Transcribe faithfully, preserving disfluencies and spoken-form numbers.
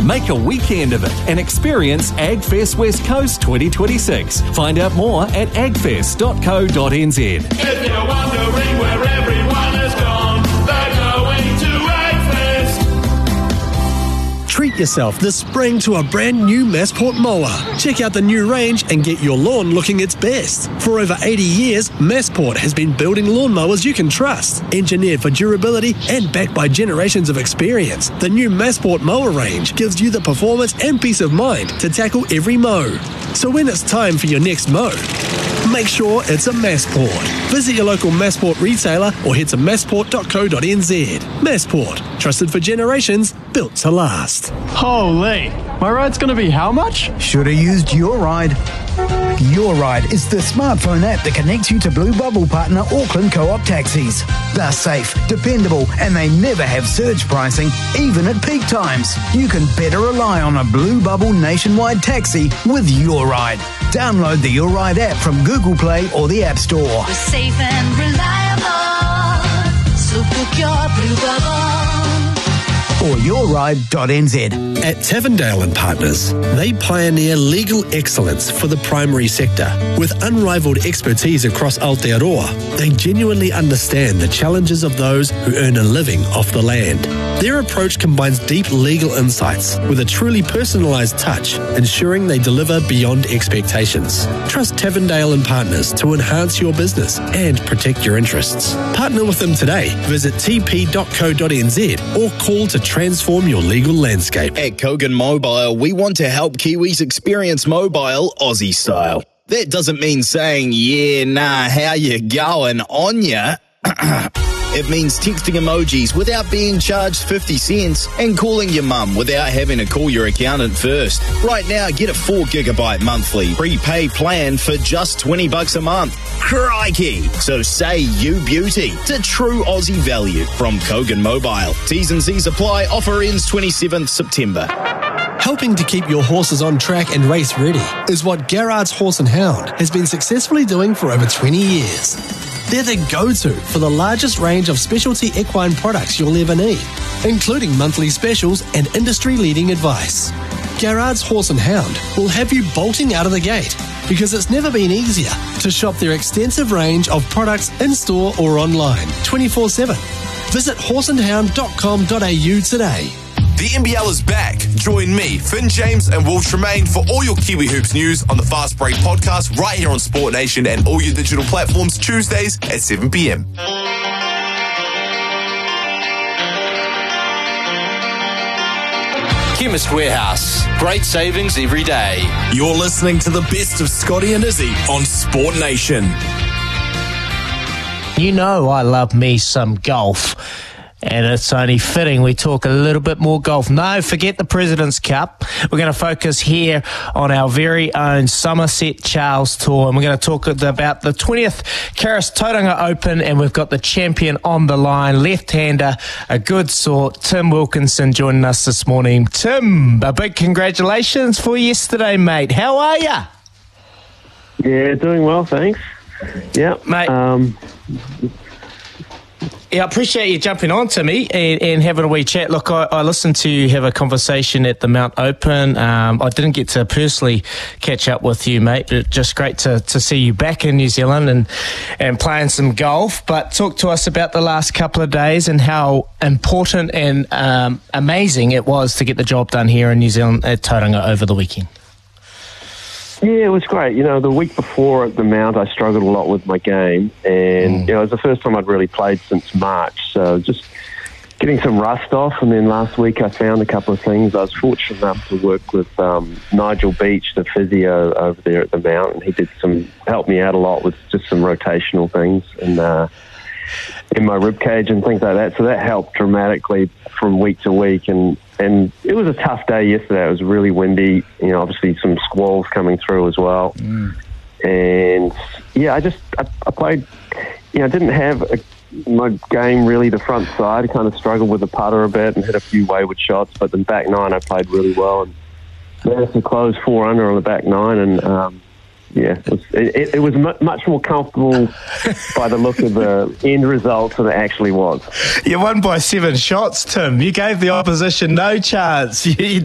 Make a weekend of it and experience AgFest West Coast twenty twenty-six. Find out more at agfest dot co dot n z. If you're wondering where everyone has gone, they're going to AgFest. Treat yourself this spring to a brand new Massport mower. Check out the new range and get your lawn looking its best. For over eighty years, Massport has been building lawnmowers you can trust. Engineered for durability and backed by generations of experience, the new Massport mower range gives you the performance and peace of mind to tackle every mow. So when it's time for your next mow, make sure it's a Massport. Visit your local Massport retailer or head to massport dot co dot n z. Massport, trusted for generations, built to last. Holy, my ride's going to be how much? Should have used Your Ride. Your Ride is the smartphone app that connects you to Blue Bubble partner Auckland Co-op taxis. They're safe, dependable, and they never have surge pricing, even at peak times. You can better rely on a Blue Bubble nationwide taxi with Your Ride. Download the Your Ride app from Google Play or the App Store. We're safe and reliable, so book your Blue Bubble. Or your ride dot n z. At Tavendale and Partners, they pioneer legal excellence for the primary sector. With unrivaled expertise across Aotearoa, they genuinely understand the challenges of those who earn a living off the land. Their approach combines deep legal insights with a truly personalised touch, ensuring they deliver beyond expectations. Trust Tavendale and Partners to enhance your business and protect your interests. Partner with them today. Visit t p dot co dot n z or call to transform your legal landscape. At Kogan Mobile, we want to help Kiwis experience mobile Aussie style. That doesn't mean saying, yeah, nah, how you going on ya? It means texting emojis without being charged fifty cents and calling your mum without having to call your accountant first. Right now, get a four gigabyte monthly prepaid plan for just twenty bucks a month. Crikey! So say you beauty to true Aussie value from Kogan Mobile. T's and C's apply. Offer ends twenty-seventh September. Helping to keep your horses on track and race ready is what Garrard's Horse and Hound has been successfully doing for over twenty years. They're the go-to for the largest range of specialty equine products you'll ever need, including monthly specials and industry-leading advice. Garrard's Horse and Hound will have you bolting out of the gate because it's never been easier to shop their extensive range of products in-store or online twenty-four seven. Visit horse and hound dot com dot a u today. The N B L is back. Join me, Finn James and Will Tremaine for all your Kiwi Hoops news on the Fast Break podcast right here on Sport Nation and all your digital platforms Tuesdays at seven p.m. Chemist Warehouse. Great savings every day. You're listening to the best of Scotty and Izzy on Sport Nation. You know I love me some golf. And it's only fitting we talk a little bit more golf. No, forget the President's Cup. We're going to focus here on our very own Somerset Charles Tour. And we're going to talk about the twentieth Karis Tauranga Open. And we've got the champion on the line, left-hander, a good sort, Tim Wilkinson, joining us this morning. Tim, a big congratulations for yesterday, mate. How are you? Yeah, doing well, thanks. Yeah, mate. Um, Yeah, I appreciate you jumping on to me and, and having a wee chat. Look, I, I listened to you have a conversation at the Mount Open. Um, I didn't get to personally catch up with you, mate, but just great to, to see you back in New Zealand and, and playing some golf. But talk to us about the last couple of days and how important and um, amazing it was to get the job done here in New Zealand at Tauranga over the weekend. Yeah, it was great. You know, the week before at the Mount, I struggled a lot with my game, and mm. you know, it was the first time I'd really played since March. So just getting some rust off, and then last week I found a couple of things. I was fortunate enough to work with um, Nigel Beach, the physio over there at the Mount, and he did some helped me out a lot with just some rotational things and uh, in my rib cage and things like that. So that helped dramatically from week to week, and. And it was a tough day yesterday. It was really windy, you know, obviously some squalls coming through as well. Mm. And, yeah, I just, I, I played, you know, I didn't have a, my game really the front side. I kind of struggled with the putter a bit and hit a few wayward shots. But then back nine, I played really well and managed to close four under on the back nine. And, um, yeah, it was, it, it was mu- much more comfortable by the look of the end result than it actually was. You won by seven shots, Tim. You gave the opposition no chance. You